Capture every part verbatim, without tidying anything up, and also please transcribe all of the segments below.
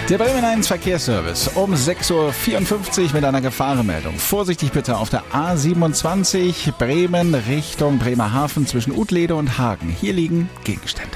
Der Bremen eins Verkehrsservice um sechs Uhr vierundfünfzig mit einer Gefahrenmeldung. Vorsichtig bitte auf der A siebenundzwanzig Bremen Richtung Bremerhaven zwischen Utlede und Hagen. Hier liegen Gegenstände.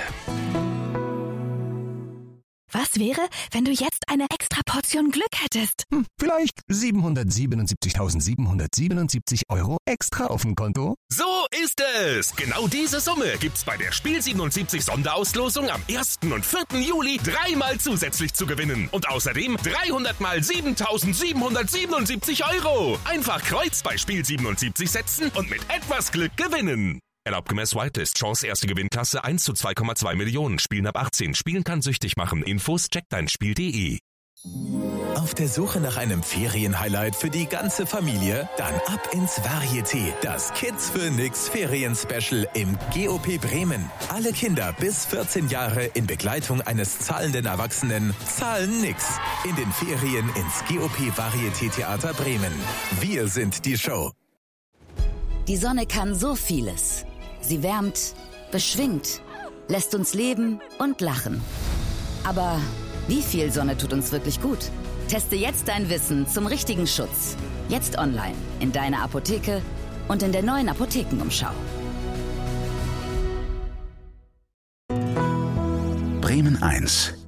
Was wäre, wenn du jetzt eine extra Portion Glück hättest? Hm, vielleicht siebenhundertsiebenundsiebzigtausendsiebenhundertsiebenundsiebzig Euro extra auf dem Konto? So ist es! Genau diese Summe gibt's bei der Spiel siebenundsiebzig Sonderauslosung am ersten und vierten Juli dreimal zusätzlich zu gewinnen. Und außerdem dreihundert mal siebentausendsiebenhundertsiebenundsiebzig Euro. Einfach Kreuz bei Spiel siebenundsiebzig setzen und mit etwas Glück gewinnen. Erlaubt gemäß Whitelist. Chance erste Gewinnklasse eins zu zwei Komma zwei Millionen. Spielen ab achtzehn. Spielen kann süchtig machen. Infos checkt dein Spiel punkt de. Auf der Suche nach einem Ferienhighlight für die ganze Familie? Dann ab ins Varieté. Das Kids für Nix Ferien-Special im G O P Bremen. Alle Kinder bis vierzehn Jahre in Begleitung eines zahlenden Erwachsenen zahlen nix. In den Ferien ins G O P Varieté Theater Bremen. Wir sind die Show. Die Sonne kann so vieles. Sie wärmt, beschwingt, lässt uns leben und lachen. Aber wie viel Sonne tut uns wirklich gut? Teste jetzt dein Wissen zum richtigen Schutz. Jetzt online, in deiner Apotheke und in der neuen Apothekenumschau. Bremen eins.